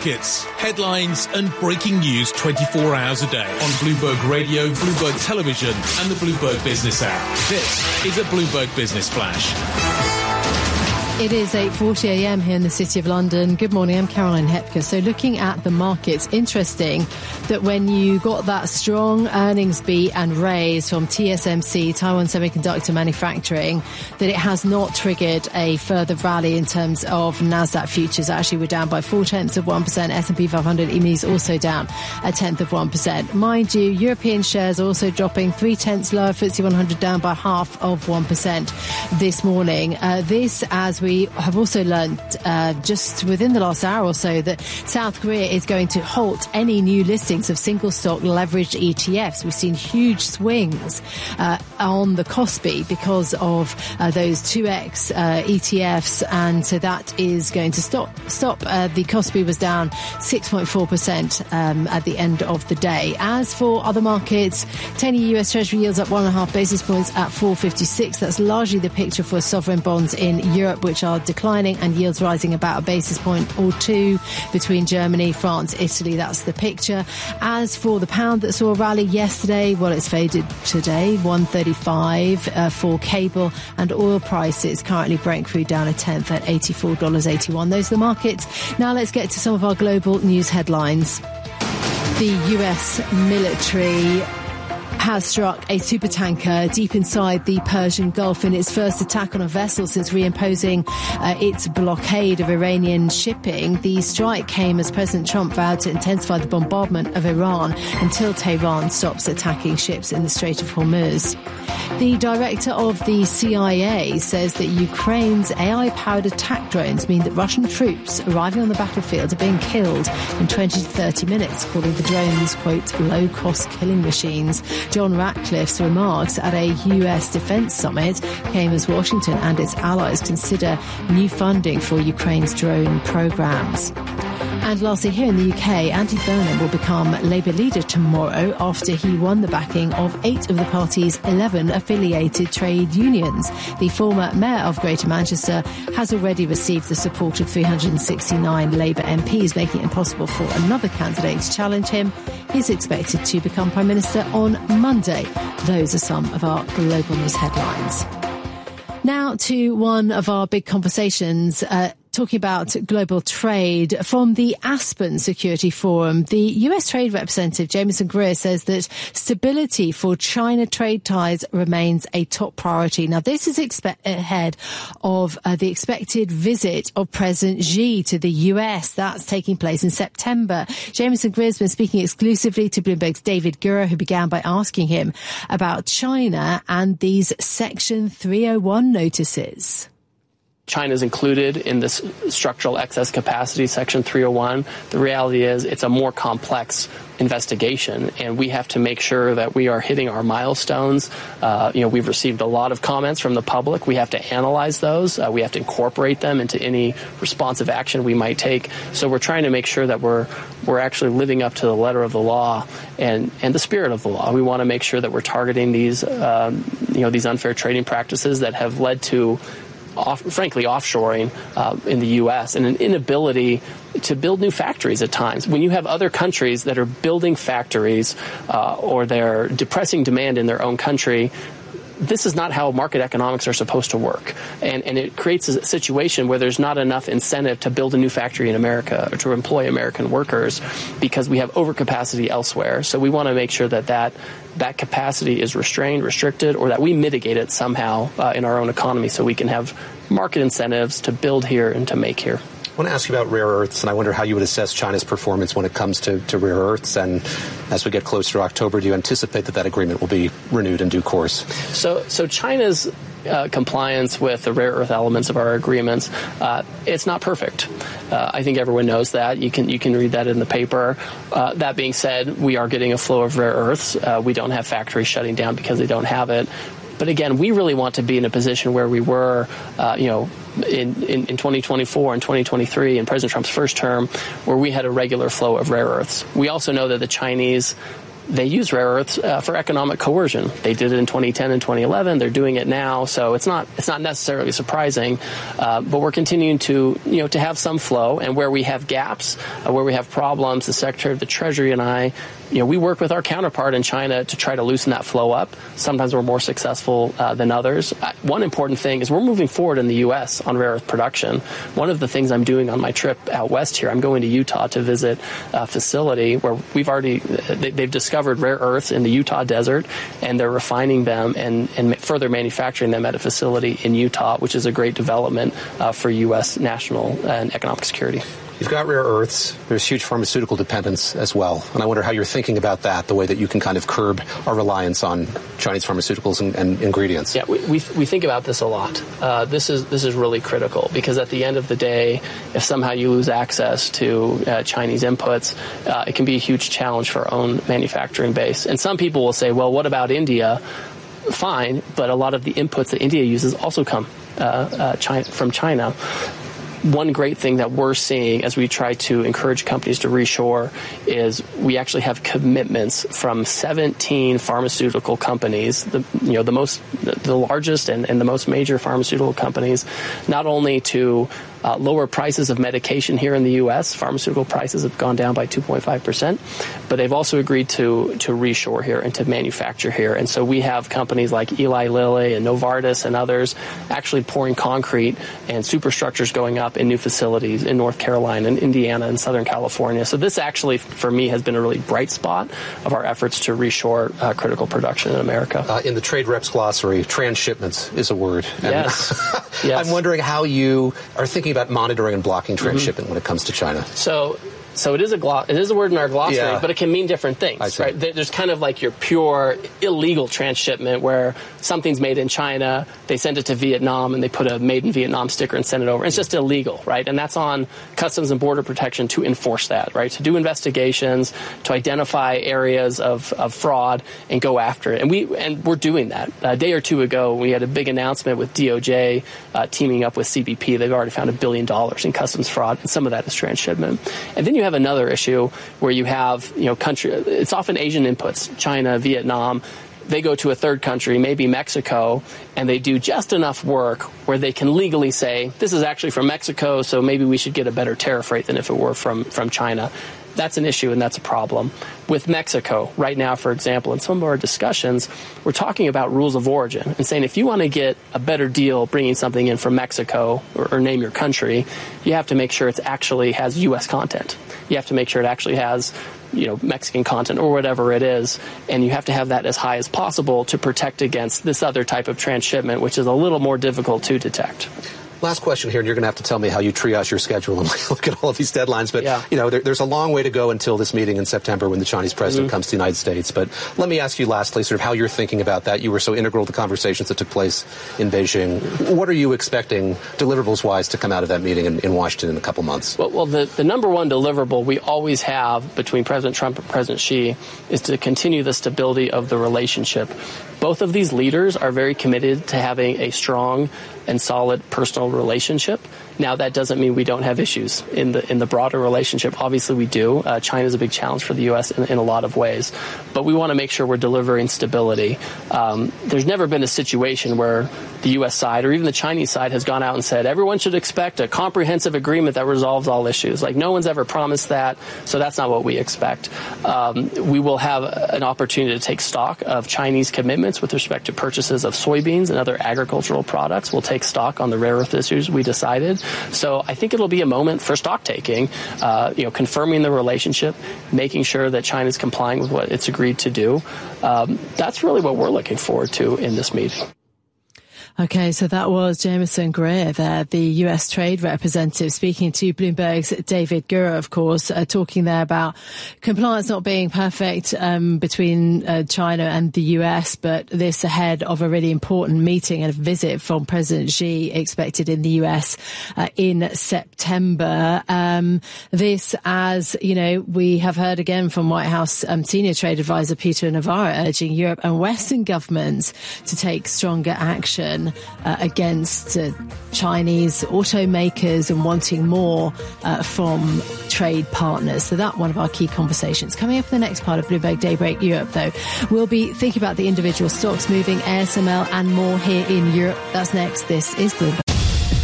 markets, headlines and breaking news 24 hours a day on Bloomberg Radio, Bloomberg Television and the Bloomberg Business app. This is a Bloomberg Business Flash. It is 8:40 a.m. here in the City of London. Good morning, I'm Caroline Hepker. So looking at the markets, interesting that when you got that strong earnings beat and raise from TSMC, Taiwan Semiconductor Manufacturing, that it has not triggered a further rally in terms of Nasdaq futures. Actually, we're down by 0.4%. S&P 500 EME's also down 0.1%. Mind you, European shares also dropping 0.3 lower. FTSE 100 down by 0.5% this morning. This, as we have also learned just within the last hour or so, that South Korea is going to halt any new listings of single stock leveraged ETFs. We've seen huge swings on the Kospi because of those 2x ETFs, and so that is going to stop. The Kospi was down 6.4% at the end of the day. As for other markets, 10-year US Treasury yields up 1.5 basis points at 4.56. That's largely the picture for sovereign bonds in Europe, which are declining, and yields rising about a basis point or two between Germany, France, Italy. That's the picture. As for the pound that saw a rally yesterday, well, it's faded today, 135 for cable, and oil prices currently Brent crude down 1/10 at $84.81. Those are the markets. Now let's get to some of our global news headlines. The US military has struck a supertanker deep inside the Persian Gulf in its first attack on a vessel since reimposing its blockade of Iranian shipping. The strike came as President Trump vowed to intensify the bombardment of Iran until Tehran stops attacking ships in the Strait of Hormuz. The director of the CIA says that Ukraine's AI-powered attack drones mean that Russian troops arriving on the battlefield are being killed in 20 to 30 minutes, calling the drones, quote, low-cost killing machines. John Ratcliffe's remarks at a US defense summit came as Washington and its allies consider new funding for Ukraine's drone programs. And lastly, here in the UK, Andy Burnham will become Labour leader tomorrow after he won the backing of 8 of the party's 11 affiliated trade unions. The former Mayor of Greater Manchester has already received the support of 369 Labour MPs, making it impossible for another candidate to challenge him. He's expected to become Prime Minister on Monday. Those are some of our global news headlines. Now to one of our big conversations, talking about global trade. From the Aspen Security Forum, the US Trade Representative Jameson Greer says that stability for China trade ties remains a top priority. Now, this is ahead of the expected visit of President Xi to the US. That's taking place in September. Jameson Greer has been speaking exclusively to Bloomberg's David Gura, who began by asking him about China and these Section 301 notices. China is included in this structural excess capacity, Section 301. The reality is it's a more complex investigation, and we have to make sure that we are hitting our milestones. We've received a lot of comments from the public. We have to analyze those. We have to incorporate them into any responsive action we might take. So we're trying to make sure that we're actually living up to the letter of the law and the spirit of the law. We want to make sure that we're targeting these unfair trading practices that have led to offshoring in the U.S. and an inability to build new factories at times. When you have other countries that are building factories or they're depressing demand in their own country, this is not how market economics are supposed to work. And it creates a situation where there's not enough incentive to build a new factory in America or to employ American workers because we have overcapacity elsewhere. So we want to make sure that capacity is restricted, or that we mitigate it somehow in our own economy so we can have market incentives to build here and to make here. I want to ask you about rare earths, and I wonder how you would assess China's performance when it comes to rare earths. And as we get closer to October, do you anticipate that agreement will be renewed in due course? So China's compliance with the rare earth elements of our agreements, it's not perfect. I think everyone knows that. You can read that in the paper. That being said, we are getting a flow of rare earths. We don't have factories shutting down because they don't have it. But again, we really want to be in a position where we were, in 2024 and 2023 in President Trump's first term, where we had a regular flow of rare earths. We also know that the Chinese they use rare earths for economic coercion. They did it in 2010 and 2011. They're doing it now, so it's not necessarily surprising. But we're continuing to have some flow, and where we have gaps, where we have problems, the Secretary of the Treasury and I, we work with our counterpart in China to try to loosen that flow up. Sometimes we're more successful than others. One important thing is we're moving forward in the U.S. on rare earth production. One of the things I'm doing on my trip out west here, I'm going to Utah to visit a facility where they've discovered rare earths in the Utah desert, and they're refining them and further manufacturing them at a facility in Utah, which is a great development for U.S. national and economic security. You've got rare earths. There's huge pharmaceutical dependence as well. And I wonder how you're thinking about that, the way that you can kind of curb our reliance on Chinese pharmaceuticals and ingredients. Yeah, we think about this a lot. This is really critical, because at the end of the day, if somehow you lose access to Chinese inputs, it can be a huge challenge for our own manufacturing base. And some people will say, well, what about India? Fine, but a lot of the inputs that India uses also come from China. One great thing that we're seeing as we try to encourage companies to reshore is we actually have commitments from 17 pharmaceutical companies, the largest and the most major pharmaceutical companies, not only to lower prices of medication here in the U.S. Pharmaceutical prices have gone down by 2.5%, but they've also agreed to reshore here and to manufacture here. And so we have companies like Eli Lilly and Novartis and others actually pouring concrete and superstructures going up in new facilities in North Carolina and Indiana and Southern California. So this actually, for me, has been a really bright spot of our efforts to reshore critical production in America. In the trade reps glossary, transshipments is a word. Yes. I'm wondering how you are thinking about monitoring and blocking transshipment when it comes to China. So it is a word in our glossary, but it can mean different things, right? There's kind of like your pure illegal transshipment where something's made in China, they send it to Vietnam, and they put a made in Vietnam sticker and send it over. It's just illegal, right? And that's on Customs and Border Protection to enforce that, right? To do investigations, to identify areas of fraud and go after it. And we're doing that. A day or two ago, we had a big announcement with DOJ teaming up with CBP. They've already found $1 billion in customs fraud, and some of that is transshipment. And then you have another issue where you have, it's often Asian inputs, China, Vietnam. They go to a third country, maybe Mexico, and they do just enough work where they can legally say, this is actually from Mexico, so maybe we should get a better tariff rate than if it were from China. That's an issue, and that's a problem. With Mexico, right now, for example, in some of our discussions, we're talking about rules of origin and saying if you want to get a better deal bringing something in from Mexico or name your country, you have to make sure it actually has U.S. content. You have to make sure it actually has Mexican content or whatever it is, and you have to have that as high as possible to protect against this other type of transshipment, which is a little more difficult to detect. Last question here, and you're going to have to tell me how you triage your schedule and look at all of these deadlines. But, there's a long way to go until this meeting in September when the Chinese president comes to the United States. But let me ask you lastly sort of how you're thinking about that. You were so integral to the conversations that took place in Beijing. What are you expecting, deliverables-wise, to come out of that meeting in Washington in a couple months? Well, the number one deliverable we always have between President Trump and President Xi is to continue the stability of the relationship. Both of these leaders are very committed to having a strong and solid personal relationship. Now, that doesn't mean we don't have issues in the broader relationship. Obviously, we do. China is a big challenge for the U.S. in a lot of ways. But we want to make sure we're delivering stability. There's never been a situation where the U.S. side or even the Chinese side has gone out and said, everyone should expect a comprehensive agreement that resolves all issues. Like, no one's ever promised that, so that's not what we expect. We will have an opportunity to take stock of Chinese commitments with respect to purchases of soybeans and other agricultural products. We'll take stock on the rare earth issues we decided. So I think it'll be a moment for stock taking, confirming the relationship, making sure that China's complying with what it's agreed to do. That's really what we're looking forward to in this meeting. Okay, so that was Jameson Greer there, the US trade representative, speaking to Bloomberg's David Gura, of course, talking there about compliance not being perfect between China and the US, but this ahead of a really important meeting and a visit from President Xi expected in the US in September. This, as you know, we have heard again from White House senior trade advisor Peter Navarro urging Europe and Western governments to take stronger action aggression against Chinese automakers and wanting more from trade partners. So that's one of our key conversations. Coming up in the next part of Bloomberg Daybreak Europe, though, we'll be thinking about the individual stocks moving, ASML and more here in Europe. That's next. This is Bloomberg.